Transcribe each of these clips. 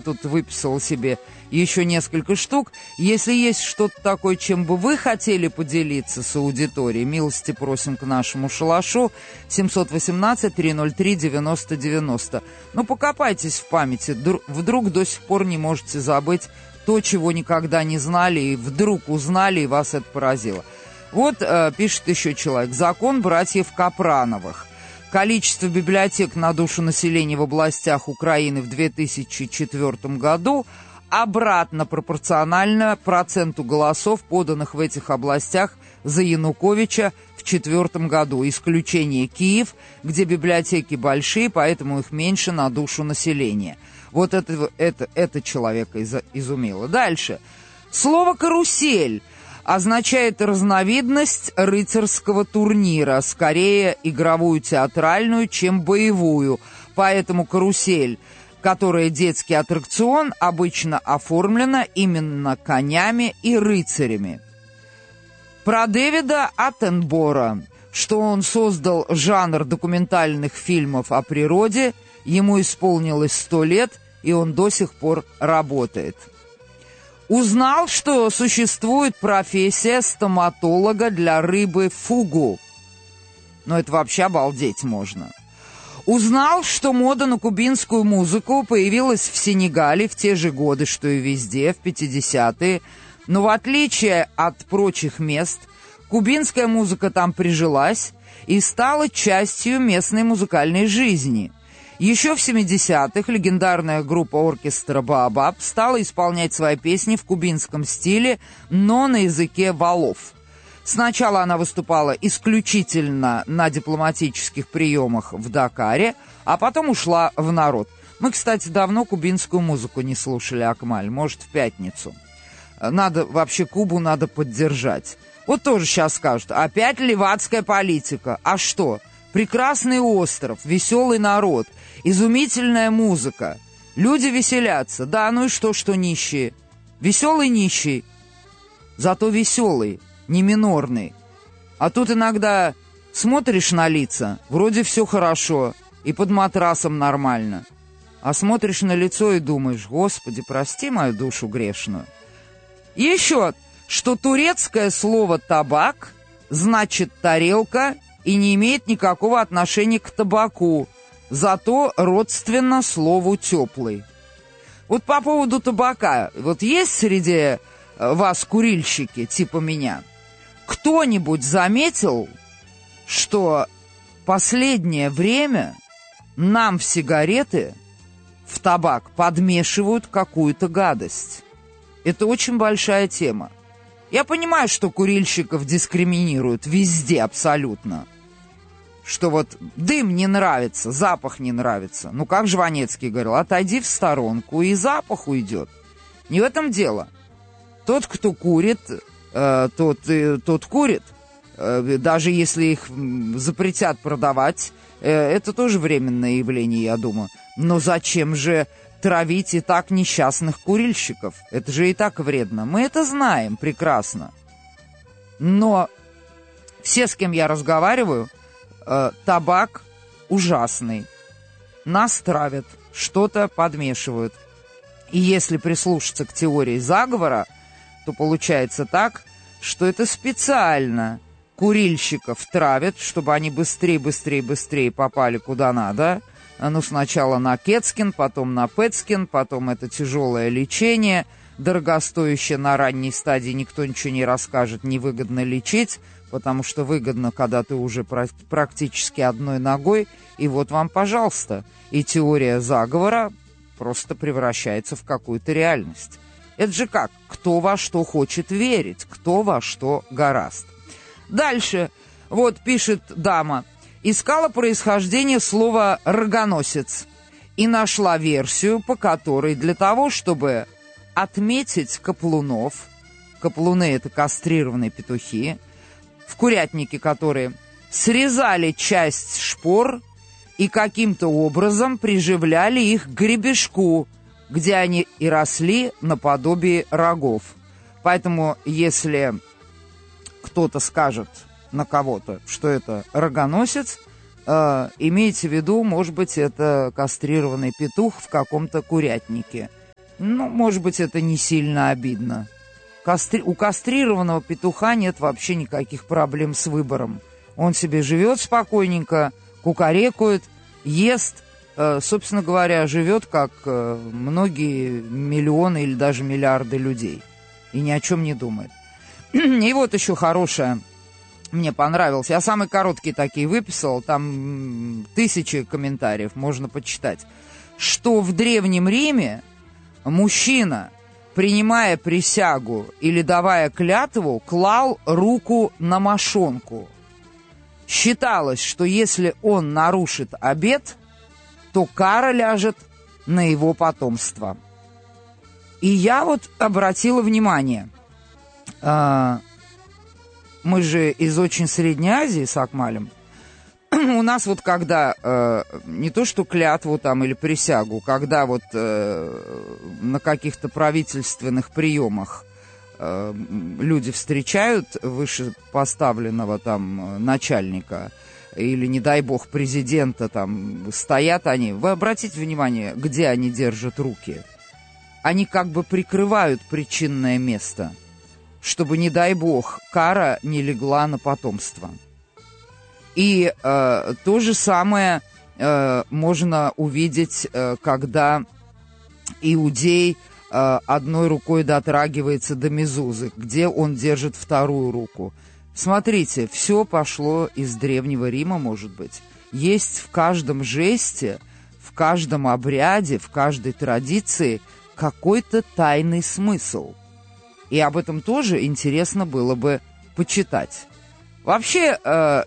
тут выписала себе еще несколько штук. Если есть что-то такое, чем бы вы хотели поделиться с аудиторией, милости просим к нашему шалашу 718-303-90-90. Ну, покопайтесь в памяти, вдруг до сих пор не можете забыть то, чего никогда не знали, и вдруг узнали, и вас это поразило. Вот пишет еще человек. Закон братьев Капрановых. Количество библиотек на душу населения в областях Украины в 2004 году обратно пропорционально проценту голосов, поданных в этих областях за Януковича в 2004 году. Исключение Киев, где библиотеки большие, поэтому их меньше на душу населения. Вот это человека изумило. Дальше. Слово «карусель» означает разновидность рыцарского турнира, скорее игровую театральную, чем боевую. Поэтому карусель, которая детский аттракцион, обычно оформлена именно конями и рыцарями. Про Дэвида Аттенбора, что он создал жанр документальных фильмов о природе, ему исполнилось 100 лет, и он до сих пор работает. Узнал, что существует профессия стоматолога для рыбы фугу. Но это вообще обалдеть можно. Узнал, что мода на кубинскую музыку появилась в Сенегале в те же годы, что и везде, в 50-е. Но в отличие от прочих мест, кубинская музыка там прижилась и стала частью местной музыкальной жизни. Еще в 70-х легендарная группа оркестра «Баобаб» стала исполнять свои песни в кубинском стиле, но на языке валов. Сначала она выступала исключительно на дипломатических приемах в Дакаре, а потом ушла в народ. Мы, кстати, давно кубинскую музыку не слушали, Акмаль, может, в пятницу. Вообще Кубу надо поддержать. Вот тоже сейчас скажут, опять ливадская политика. А что? Прекрасный остров, веселый народ, изумительная музыка. Люди веселятся. Да, ну и что нищие? Веселый нищий, зато веселый, не минорный. А тут иногда смотришь на лица, вроде все хорошо, и под матрасом нормально. А смотришь на лицо и думаешь, Господи, прости мою душу грешную. И еще, что турецкое слово «табак» значит «тарелка» и не имеет никакого отношения к табаку, зато родственно слову «теплый». Вот по поводу табака, вот есть среди вас курильщики, типа меня, кто-нибудь заметил, что последнее время нам в сигареты, в табак подмешивают какую-то гадость? Это очень большая тема. Я понимаю, что курильщиков дискриминируют везде абсолютно. Что вот дым не нравится, запах не нравится. Ну, как Жванецкий говорил, отойди в сторонку, и запах уйдет. Не в этом дело. Тот, кто курит, тот курит. Даже если их запретят продавать, это тоже временное явление, я думаю. Но зачем же травить и так несчастных курильщиков? Это же и так вредно. Мы это знаем прекрасно. Но все, с кем я разговариваю, табак ужасный. Нас травят, что-то подмешивают. И если прислушаться к теории заговора, то получается так, что это специально курильщиков травят, чтобы они быстрее попали куда надо. Ну, сначала на Кетскин, потом на Пэтскин, потом это тяжелое лечение, дорогостоящее на ранней стадии, никто ничего не расскажет, невыгодно лечить, потому что выгодно, когда ты уже практически одной ногой, и вот вам, пожалуйста, и теория заговора просто превращается в какую-то реальность. Это же как? Кто во что хочет верить, кто во что горазд. Дальше, вот пишет дама, искала происхождение слова «рогоносец» и нашла версию, по которой для того, чтобы отметить каплунов, каплуны — это кастрированные петухи, в курятнике, которые срезали часть шпор и каким-то образом приживляли их к гребешку, где они и росли наподобие рогов. Поэтому, если кто-то скажет на кого-то, что это рогоносец, имейте в виду, может быть, это кастрированный петух в каком-то курятнике. Ну, может быть, это не сильно обидно. У кастрированного петуха нет вообще никаких проблем с выбором. Он себе живет спокойненько, кукарекает, ест, собственно говоря, живет как многие миллионы или даже миллиарды людей. И ни о чем не думает. И вот еще хорошее, мне понравилось. Я самые короткие такие выписал, там 1000 комментариев, можно почитать. Что в Древнем Риме мужчина, принимая присягу или давая клятву, клал руку на мошонку. Считалось, что если он нарушит обет, то кара ляжет на его потомство. И я вот обратила внимание, мы же из очень Средней Азии с Акмалем. У нас вот когда, не то что клятву там или присягу, когда вот на каких-то правительственных приемах люди встречают вышепоставленного там начальника или, не дай бог, президента, там стоят они. Вы обратите внимание, где они держат руки? Они как бы прикрывают причинное место, чтобы, не дай бог, кара не легла на потомство. И то же самое можно увидеть, когда иудей одной рукой дотрагивается до мезузы, где он держит вторую руку. Смотрите, все пошло из Древнего Рима, может быть. Есть в каждом жесте, в каждом обряде, в каждой традиции какой-то тайный смысл. И об этом тоже интересно было бы почитать. Вообще,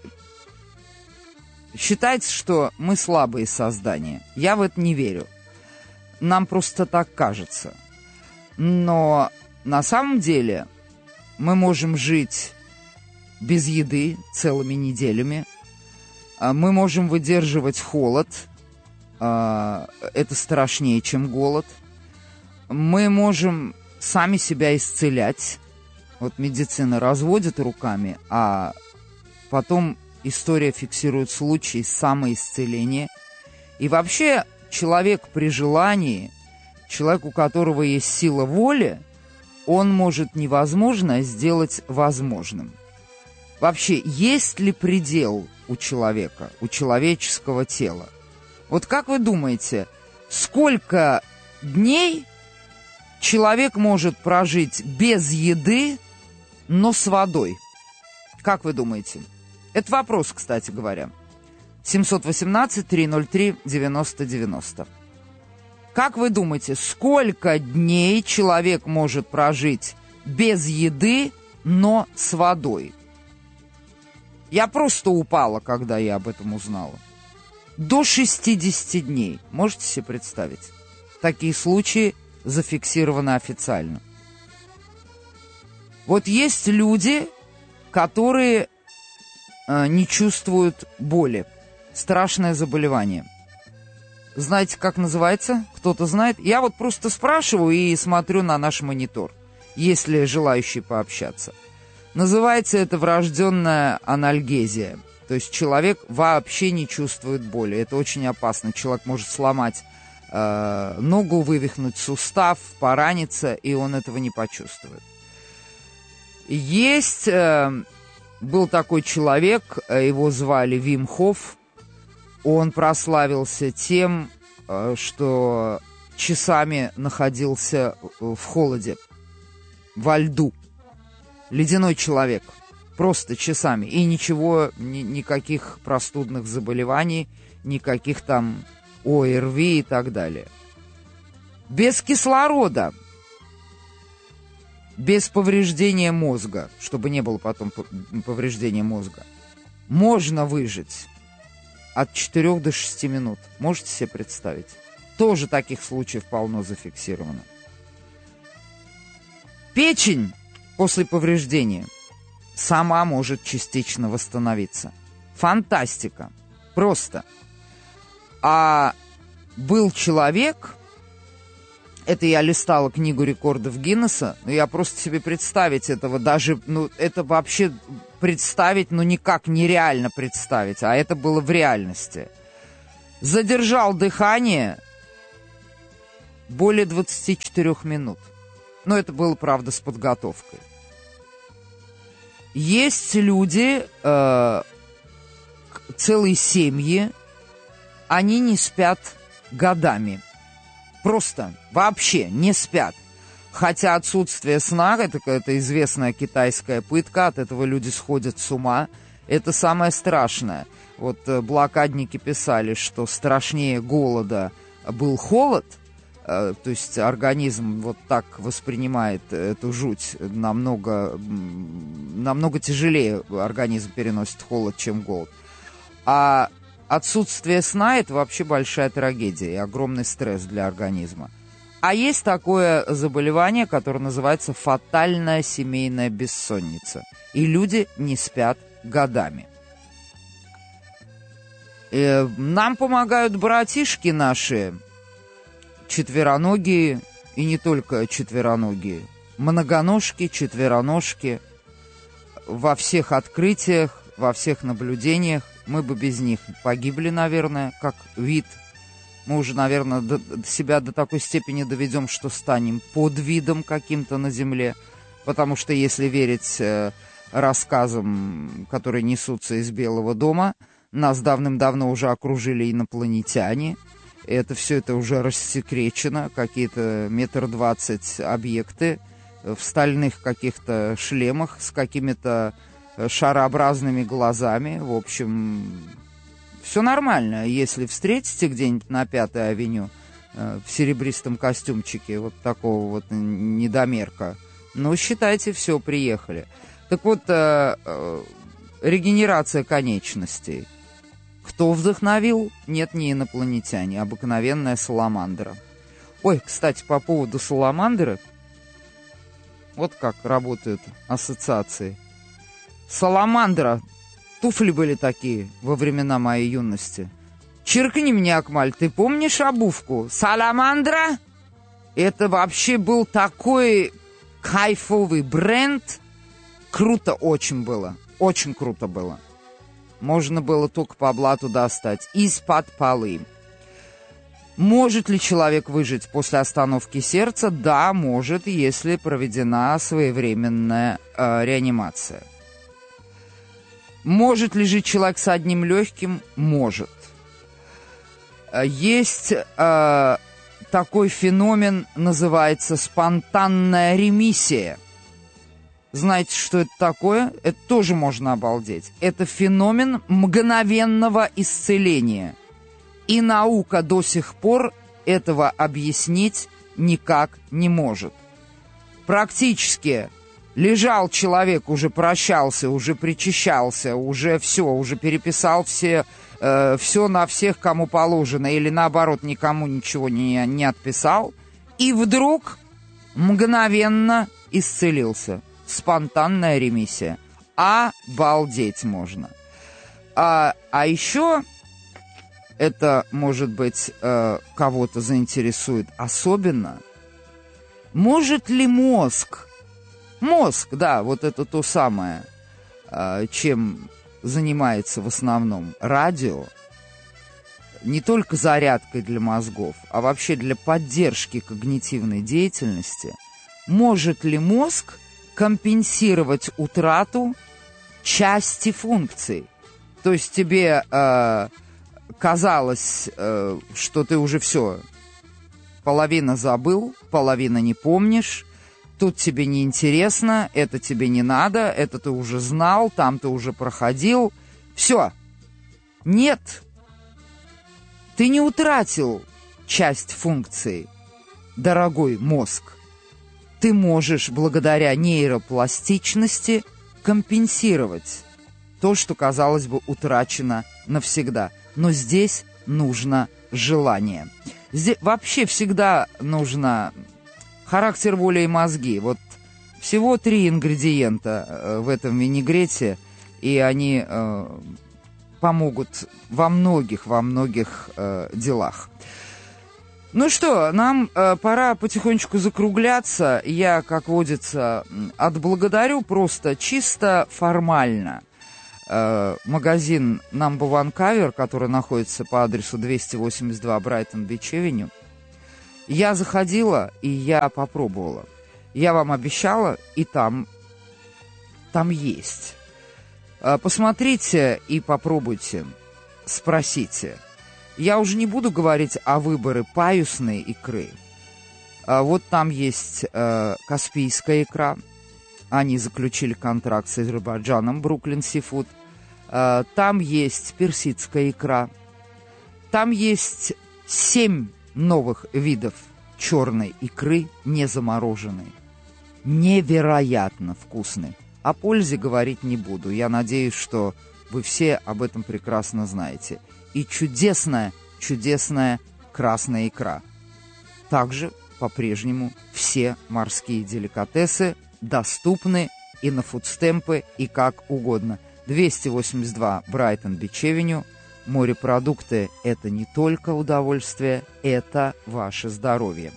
считается, что мы слабые создания. Я в это не верю. Нам просто так кажется. Но на самом деле мы можем жить без еды целыми неделями. Мы можем выдерживать холод. Это страшнее, чем голод. Мы можем сами себя исцелять. Вот медицина разводит руками, а потом история фиксирует случаи самоисцеления. И вообще человек при желании, человек, у которого есть сила воли, он может невозможное сделать возможным. Вообще, есть ли предел у человека, у человеческого тела? Вот как вы думаете, сколько дней человек может прожить без еды, но с водой? Как вы думаете? Это вопрос, кстати говоря. 718-303-90-90. Как вы думаете, сколько дней человек может прожить без еды, но с водой? Я просто упала, когда я об этом узнала. До 60 дней. Можете себе представить? Такие случаи зафиксированы официально. Вот есть люди, которые не чувствуют боли. Страшное заболевание. Знаете, как называется? Кто-то знает? Я вот просто спрашиваю и смотрю на наш монитор, есть ли желающие пообщаться. Называется это врожденная анальгезия. То есть человек вообще не чувствует боли. Это очень опасно. Человек может сломать ногу, вывихнуть сустав, пораниться, и он этого не почувствует. Есть... Был такой человек, его звали Вим Хоф. Он прославился тем, что часами находился в холоде, во льду. Ледяной человек. Просто часами. И ничего, никаких простудных заболеваний, никаких там ОРВИ и так далее. Без кислорода. Без повреждения мозга, чтобы не было потом повреждения мозга, можно выжить от 4 до 6 минут. Можете себе представить? Тоже таких случаев полно зафиксировано. Печень после повреждения сама может частично восстановиться. Фантастика. Просто. А был человек... Это я листала книгу рекордов Гиннесса, но я просто себе представить этого даже, это вообще представить, никак нереально представить, а это было в реальности. Задержал дыхание более 24 минут. Но это было, правда, с подготовкой. Есть люди, целые семьи, они не спят годами. Просто вообще не спят. Хотя отсутствие сна, это известная китайская пытка, от этого люди сходят с ума. Это самое страшное. Вот блокадники писали, что страшнее голода был холод. То есть организм вот так воспринимает эту жуть. Намного тяжелее организм переносит холод, чем голод. А отсутствие сна – это вообще большая трагедия и огромный стресс для организма. А есть такое заболевание, которое называется фатальная семейная бессонница. И люди не спят годами. Нам помогают братишки наши, четвероногие, и не только четвероногие, многоножки, четвероножки, во всех открытиях, во всех наблюдениях. Мы бы без них погибли, наверное, как вид. Мы уже, наверное, себя до такой степени доведем, что станем подвидом каким-то на Земле. Потому что, если верить рассказам, которые несутся из Белого дома, нас давным-давно уже окружили инопланетяне. Это все это уже рассекречено, какие-то 1,20 м объекты в стальных каких-то шлемах с какими-то шарообразными глазами. В общем, все нормально. Если встретите где-нибудь на 5-й авеню в серебристом костюмчике вот такого вот недомерка, ну, считайте, все, приехали. Так вот, регенерация конечностей. Кто вдохновил? Нет, не инопланетяне, обыкновенная саламандра. Ой, кстати, по поводу саламандры, вот как работают ассоциации. Саламандра. Туфли были такие во времена моей юности. Черкни мне, Акмаль, ты помнишь обувку? Саламандра? Это вообще был такой кайфовый бренд. Круто очень было. Очень круто было. Можно было только по блату достать. Из-под полы. Может ли человек выжить после остановки сердца? Да, может, если проведена своевременная реанимация. Может ли жить человек с одним легким? Может. Есть такой феномен, называется спонтанная ремиссия. Знаете, что это такое? Это тоже можно обалдеть. Это феномен мгновенного исцеления. И наука до сих пор этого объяснить никак не может. Практически лежал человек, уже прощался, уже причащался, уже все, уже переписал все на всех, кому положено, или наоборот, никому ничего не отписал, и вдруг мгновенно исцелился. Спонтанная ремиссия. Обалдеть можно. А еще это, может быть, кого-то заинтересует особенно. Может ли мозг, да, вот это то самое, чем занимается в основном радио, не только зарядкой для мозгов, а вообще для поддержки когнитивной деятельности, может ли мозг компенсировать утрату части функций? То есть тебе казалось, что ты уже все, половина забыл, половина не помнишь, тут тебе не интересно, это тебе не надо, это ты уже знал, там ты уже проходил. Все. Нет. Ты не утратил часть функций, дорогой мозг. Ты можешь благодаря нейропластичности компенсировать то, что, казалось бы, утрачено навсегда. Но здесь нужно желание. Здесь вообще всегда нужно характер, воля и мозги. Вот всего 3 ингредиента в этом винегрете, и они помогут во многих делах. Ну что, нам пора потихонечку закругляться. Я, как водится, отблагодарю просто чисто формально магазин Number One Cover, который находится по адресу 282 Брайтон-Бич-Авеню. Я заходила, и я попробовала. Я вам обещала, и там есть. Посмотрите и попробуйте, спросите. Я уже не буду говорить о выборе паюсной икры. Вот там есть каспийская икра. Они заключили контракт с Азербайджаном, Бруклин Сифуд. Там есть персидская икра. Там есть 7 новых видов черной икры, не замороженной. Невероятно вкусной. О пользе говорить не буду. Я надеюсь, что вы все об этом прекрасно знаете. И чудесная красная икра. Также по-прежнему все морские деликатесы доступны и на фудстемпы, и как угодно. 282 Брайтон-Бич-Авеню. Морепродукты – это не только удовольствие, это ваше здоровье.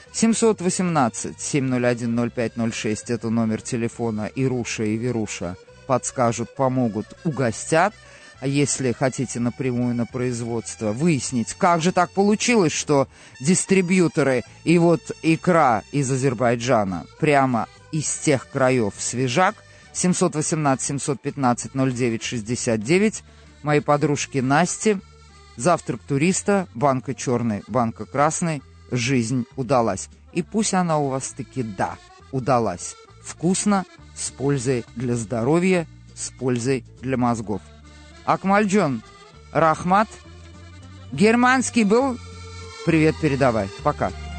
718-701-0506 – это номер телефона. Ируша и Веруша подскажут, помогут, угостят. А если хотите напрямую на производство выяснить, как же так получилось, что дистрибьюторы и вот икра из Азербайджана прямо из тех краев свежак, 718-715-0969, моей подружки Насти, завтрак туриста, банка черной, банка красной, жизнь удалась. И пусть она у вас таки, да, удалась. Вкусно, с пользой для здоровья, с пользой для мозгов. Акмальджон, рахмат. Германский был. Привет передавай. Пока.